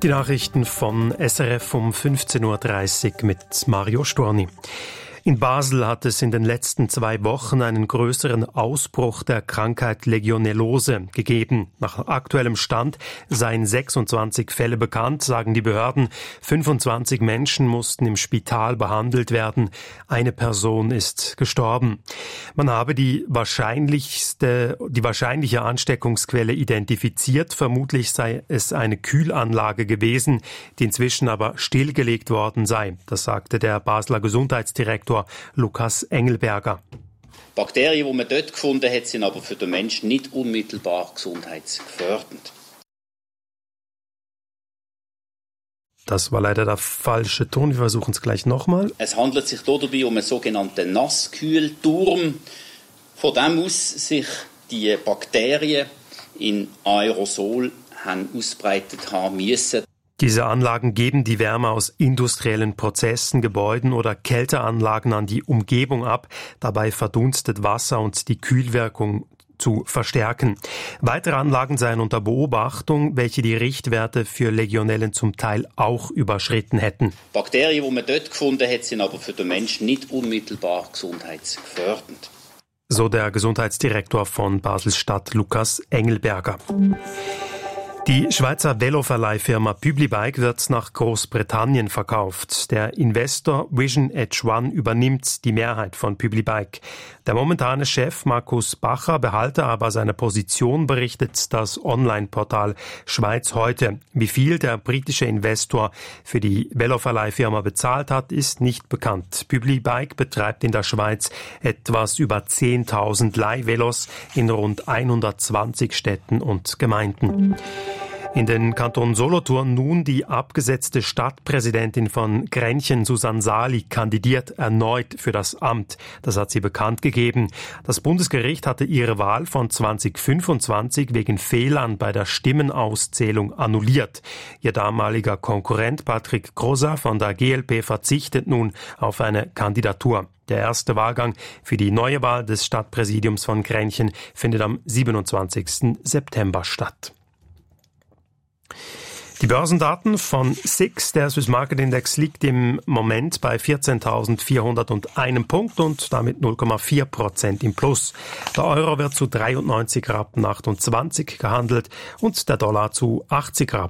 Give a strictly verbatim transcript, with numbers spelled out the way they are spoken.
Die Nachrichten von S R F um fünfzehn Uhr dreißig mit Mario Storni. In Basel hat es in den letzten zwei Wochen einen größeren Ausbruch der Krankheit Legionellose gegeben. Nach aktuellem Stand seien sechsundzwanzig Fälle bekannt, sagen die Behörden. fünfundzwanzig Menschen mussten im Spital behandelt werden. Eine Person ist gestorben. Man habe die wahrscheinlichste, die wahrscheinliche Ansteckungsquelle identifiziert. Vermutlich sei es eine Kühlanlage gewesen, die inzwischen aber stillgelegt worden sei. Das sagte der Basler Gesundheitsdirektor Lukas Engelberger. Bakterien, die man dort gefunden hat, sind aber für den Menschen nicht unmittelbar gesundheitsgefährdend. Das war leider der falsche Ton. Wir versuchen es gleich nochmal. Es handelt sich dabei um einen sogenannten Nasskühlturm, von dem aus sich die Bakterien in Aerosol haben ausbreitet haben müssen. Diese Anlagen geben die Wärme aus industriellen Prozessen, Gebäuden oder Kälteanlagen an die Umgebung ab. Dabei verdunstet Wasser und die Kühlwirkung zu verstärken. Weitere Anlagen seien unter Beobachtung, welche die Richtwerte für Legionellen zum Teil auch überschritten hätten. Bakterien, die man dort gefunden hat, sind aber für den Menschen nicht unmittelbar gesundheitsgefährdend. So der Gesundheitsdirektor von Basel-Stadt, Lukas Engelberger. Die Schweizer Veloverleihfirma Publibike wird nach Großbritannien verkauft. Der Investor Vision Edge One übernimmt die Mehrheit von Publibike. Der momentane Chef Markus Bacher behalte aber seine Position, berichtet das Online-Portal Schweiz heute. Wie viel der britische Investor für die Veloverleihfirma bezahlt hat, ist nicht bekannt. Publibike betreibt in der Schweiz etwas über zehntausend Leihvelos in rund hundertzwanzig Städten und Gemeinden. In den Kanton Solothurn nun die abgesetzte Stadtpräsidentin von Grenchen, Susanne Sali, kandidiert erneut für das Amt. Das hat sie bekannt gegeben. Das Bundesgericht hatte ihre Wahl von zweitausendfünfundzwanzig wegen Fehlern bei der Stimmenauszählung annulliert. Ihr damaliger Konkurrent Patrick Grosa von der G L P verzichtet nun auf eine Kandidatur. Der erste Wahlgang für die neue Wahl des Stadtpräsidiums von Grenchen findet am siebenundzwanzigsten September statt. Die Börsendaten von S I X, der Swiss Market Index, liegt im Moment bei vierzehntausendvierhunderteins Punkt und damit null Komma vier Prozent im Plus. Der Euro wird zu dreiundneunzig Rappen achtundzwanzig gehandelt und der Dollar zu achtzig Rappen.